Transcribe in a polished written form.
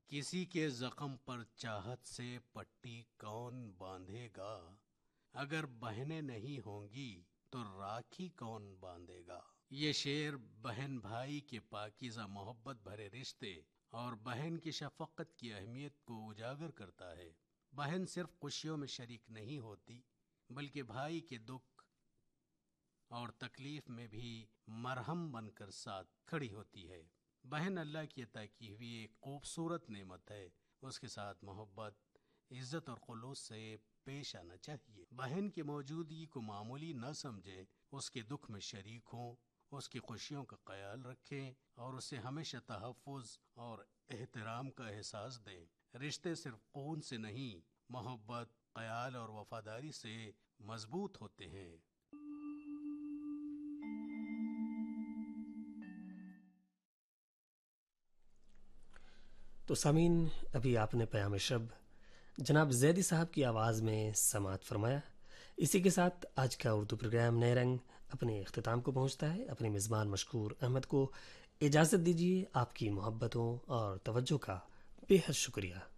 کسی کے زخم پر چاہت سے پٹی کون باندھے گا، اگر بہنیں نہیں ہوں گی تو راکھی کون باندھے گا۔ یہ شعر بہن بھائی کے پاکیزہ محبت بھرے رشتے اور بہن کی شفقت کی اہمیت کو اجاگر کرتا ہے۔ بہن صرف خوشیوں میں شریک نہیں ہوتی بلکہ بھائی کے دکھ اور تکلیف میں بھی مرہم بن کر ساتھ کھڑی ہوتی ہے۔ بہن اللہ کی عطا کی ہوئی ایک خوبصورت نعمت ہے، اس کے ساتھ محبت، عزت اور خلوص سے پیش آنا چاہیے۔ بہن کی موجودگی کو معمولی نہ سمجھیں، اس کے دکھ میں شریک ہوں، اس کی خوشیوں کا خیال رکھیں اور اسے ہمیشہ تحفظ اور احترام کا احساس دیں۔ رشتے صرف خون سے نہیں، محبت، خیال اور وفاداری سے مضبوط ہوتے ہیں۔ تو سامعین، ابھی آپ نے پیام شب جناب زیدی صاحب کی آواز میں سماعت فرمایا۔ اسی کے ساتھ آج کا اردو پروگرام نئے رنگ اپنے اختتام کو پہنچتا ہے۔ اپنے میزبان مشکور احمد کو اجازت دیجیے۔ آپ کی محبتوں اور توجہ کا بے حد شکریہ۔